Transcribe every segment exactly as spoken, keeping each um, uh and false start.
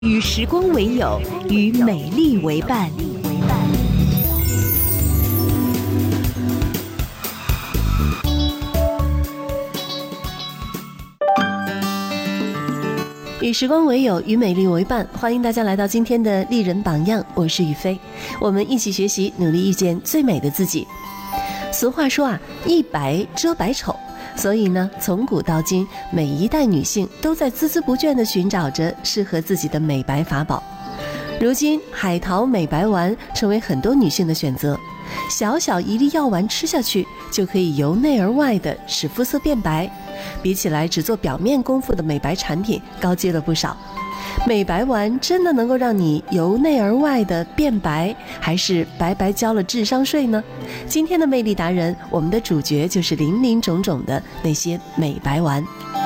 与时光为友，与美丽为伴。与时光为友，与美丽为伴。欢迎大家来到今天的丽人榜样，我是雨飞，我们一起学习，努力遇见最美的自己。俗话说啊，一白遮百丑。所以呢，从古到今，每一代女性都在孜孜不倦地寻找着适合自己的美白法宝。如今，海淘美白丸成为很多女性的选择。小小一粒药丸吃下去，就可以由内而外地使肤色变白，比起来只做表面功夫的美白产品高阶了不少。美白丸真的能够让你由内而外的变白，还是白白交了智商税呢？今天的魅力达人，我们的主角就是林林种种的那些美白丸。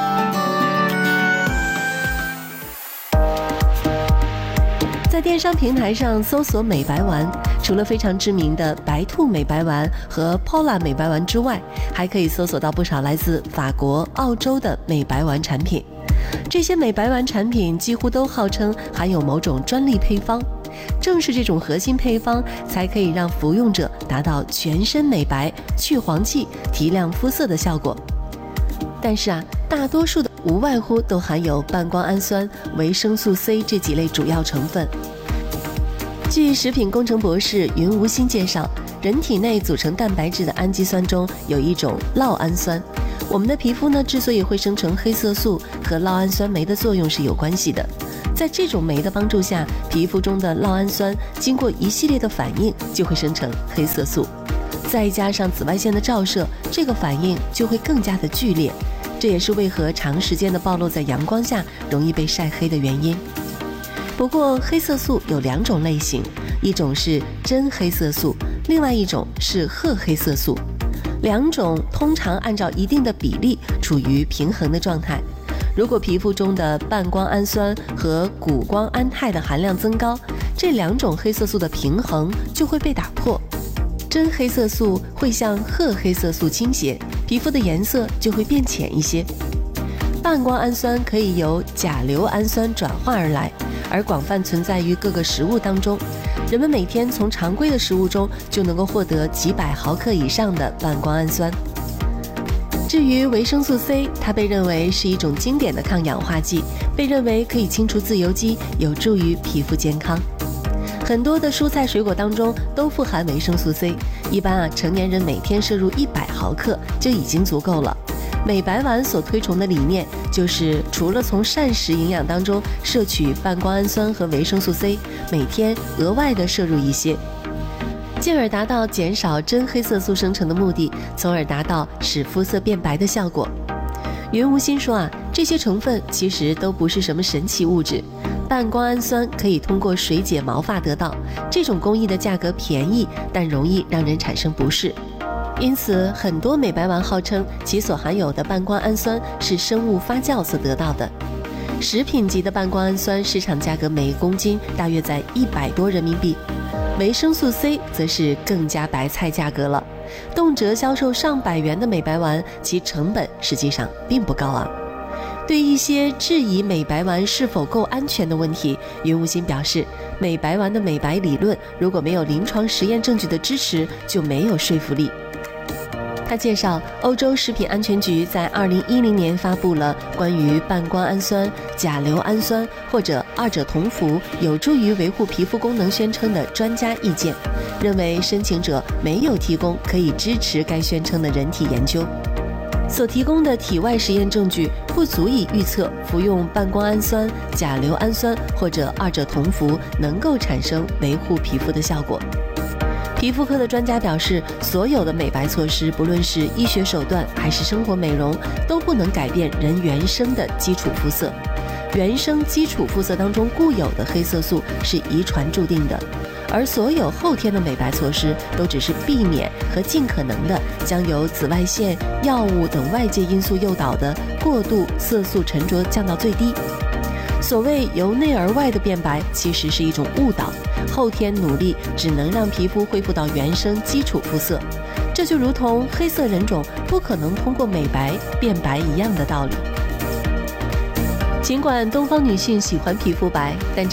在电商平台上搜索美白丸，除了非常知名的白兔美白丸和 Pola 美白丸之外，还可以搜索到不少来自法国、澳洲的美白丸产品。这些美白丸产品几乎都号称含有某种专利配方，正是这种核心配方才可以让服用者达到全身美白、去黄气、提亮肤色的效果。但是啊，大多数的无外乎都含有半胱氨酸、维生素 C 这几类主要成分。据食品工程博士云无心介绍，人体内组成蛋白质的氨基酸中有一种酪氨酸。我们的皮肤呢，之所以会生成黑色素，和酪氨酸酶的作用是有关系的。在这种酶的帮助下，皮肤中的酪氨酸经过一系列的反应，就会生成黑色素。再加上紫外线的照射，这个反应就会更加的剧烈。这也是为何长时间的暴露在阳光下容易被晒黑的原因。不过，黑色素有两种类型，一种是真黑色素，另外一种是褐黑色素。两种通常按照一定的比例处于平衡的状态。如果皮肤中的半胱氨酸和谷胱氨肽的含量增高，这两种黑色素的平衡就会被打破。真黑色素会向褐黑色素倾斜，皮肤的颜色就会变浅一些。半胱氨酸可以由甲硫氨酸转化而来，而广泛存在于各个食物当中。人们每天从常规的食物中就能够获得几百毫克以上的半胱氨酸。至于维生素 C， 它被认为是一种经典的抗氧化剂，被认为可以清除自由基，有助于皮肤健康。很多的蔬菜水果当中都富含维生素 C， 一般啊，成年人每天摄入一百毫克就已经足够了。美白丸所推崇的理念就是除了从膳食营养当中摄取半胱氨酸和维生素 C， 每天额外的摄入一些，进而达到减少真黑色素生成的目的，从而达到使肤色变白的效果。云无心说啊，这些成分其实都不是什么神奇物质。半胱氨酸可以通过水解毛发得到，这种工艺的价格便宜，但容易让人产生不适。因此，很多美白丸号称其所含有的半胱氨酸是生物发酵所得到的。食品级的半胱氨酸市场价格每公斤大约在一百多人民币，维生素 C 则是更加白菜价格了，动辄销售上百元的美白丸，其成本实际上并不高昂。对一些质疑美白丸是否够安全的问题，云无心表示，美白丸的美白理论如果没有临床实验证据的支持，就没有说服力。他介绍，欧洲食品安全局在二零一零年发布了关于半胱氨酸、甲硫氨酸或者二者同服有助于维护皮肤功能宣称的专家意见，认为申请者没有提供可以支持该宣称的人体研究，所提供的体外实验证据不足以预测服用半胱氨酸、甲硫氨酸或者二者同服能够产生维护皮肤的效果。皮肤科的专家表示，所有的美白措施，不论是医学手段还是生活美容，都不能改变人原生的基础肤色。原生基础肤色当中固有的黑色素是遗传注定的，而所有后天的美白措施都只是避免和尽可能的将由紫外线、药物等外界因素诱导的过度色素沉着降到最低。所谓由内而外的变白，其实是一种误导，后天努力只能让皮肤恢复到原生基础肤色，这就如同黑色人种不可能通过美白变白一样的道理。 尽管东方女性喜欢皮肤白，但